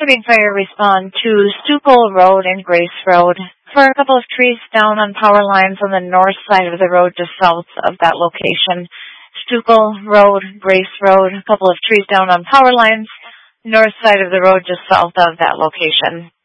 needing fire respond to Stucco Road and Grace Road for a couple of trees down on power lines on the north side of the road just south of that location. Stucco Road, Grace Road, a couple of trees down on power lines, north side of the road just south of that location.